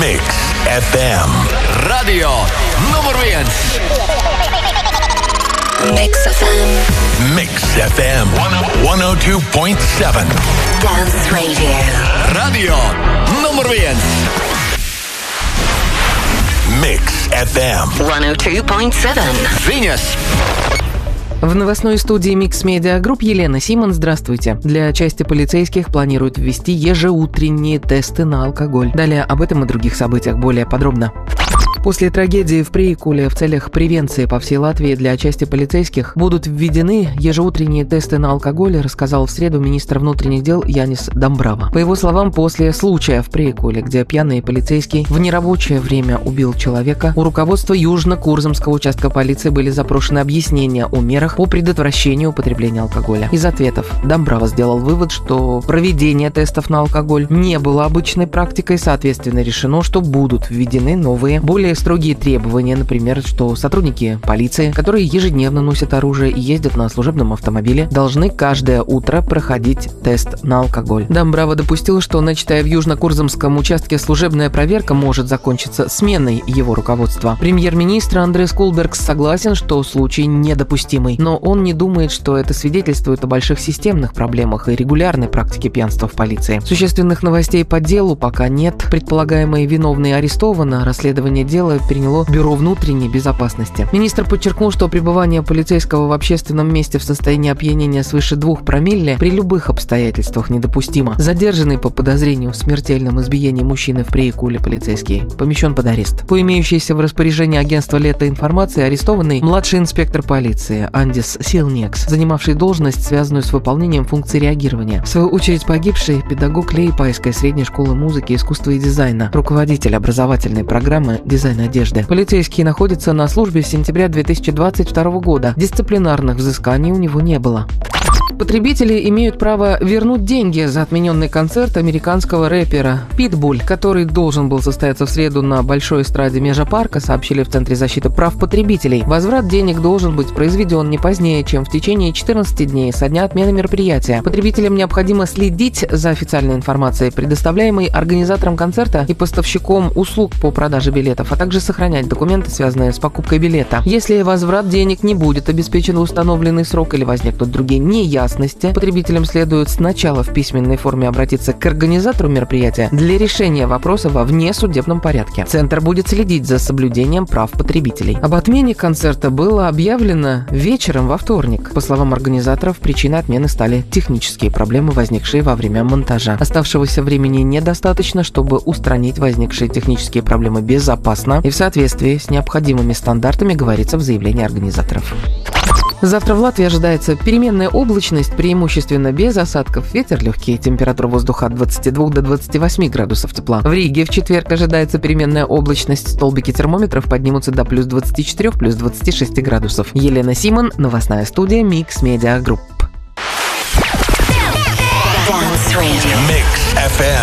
Mix FM. Radio numur 1. Mix FM. Mix FM 102.7. Dance Radio. Radio numur 1. Mix FM 102.7. Viņas. В новостной студии Mix Media Group Елена Симон. Здравствуйте. Для части полицейских планируют ввести ежеутренние тесты на алкоголь. Далее об этом и других событиях более подробно. После трагедии в Приикуле в целях превенции по всей Латвии для части полицейских будут введены ежеутренние тесты на алкоголь, рассказал в среду министр внутренних дел Янис Дамбрава. По его словам, после случая в Приикуле, где пьяный полицейский в нерабочее время убил человека, у руководства Южно-Курзамского участка полиции были запрошены объяснения о мерах по предотвращению употребления алкоголя. Из ответов Дамбрава сделал вывод, что проведение тестов на алкоголь не было обычной практикой, соответственно решено, что будут введены новые, более строгие требования, например, что сотрудники полиции, которые ежедневно носят оружие и ездят на служебном автомобиле, должны каждое утро проходить тест на алкоголь. Дамбрава допустил, что, начатая в Южно-Курзамском участке служебная проверка может закончиться сменой его руководства. Премьер-министр Андрес Кулбергс согласен, что случай недопустимый, но он не думает, что это свидетельствует о больших системных проблемах и регулярной практике пьянства в полиции. Существенных новостей по делу пока нет. Предполагаемые виновные арестованы, расследование дела переняло Бюро внутренней безопасности. Министр подчеркнул, что пребывание полицейского в общественном месте в состоянии опьянения свыше 2 промилле при любых обстоятельствах недопустимо. Задержанный по подозрению в смертельном избиении мужчины в Приикуле полицейский помещен под арест. По имеющейся в распоряжении агентства «Лето» информации, арестованный младший инспектор полиции Андис Силнекс, занимавший должность, связанную с выполнением функций реагирования. В свою очередь погибший педагог Лейпайской средней школы музыки, искусства и дизайна, руководитель образовательной программы «Дизайн одежды». Полицейский находится на службе с сентября 2022 года. Дисциплинарных взысканий у него не было. Потребители имеют право вернуть деньги за отмененный концерт американского рэпера Питбуль, который должен был состояться в среду на большой эстраде Межапарка, сообщили в Центре защиты прав потребителей. Возврат денег должен быть произведен не позднее, чем в течение 14 дней со дня отмены мероприятия. Потребителям необходимо следить за официальной информацией, предоставляемой организатором концерта и поставщиком услуг по продаже билетов, а также сохранять документы, связанные с покупкой билета. Если возврат денег не будет обеспечен в установленный срок или возникнут другие неясности, потребителям следует сначала в письменной форме обратиться к организатору мероприятия для решения вопроса во внесудебном порядке. Центр будет следить за соблюдением прав потребителей. Об отмене концерта было объявлено вечером во вторник. По словам организаторов, причиной отмены стали технические проблемы, возникшие во время монтажа. Оставшегося времени недостаточно, чтобы устранить возникшие технические проблемы безопасно и в соответствии с необходимыми стандартами, говорится в заявлении организаторов. Завтра в Латвии ожидается переменная облачность, преимущественно без осадков, ветер легкий, температура воздуха от 22 до 28 градусов тепла. В Риге в четверг ожидается переменная облачность, столбики термометров поднимутся до плюс 24, плюс 26 градусов. Елена Симон, новостная студия Mix Media Group. Dance Radio. Mix FM.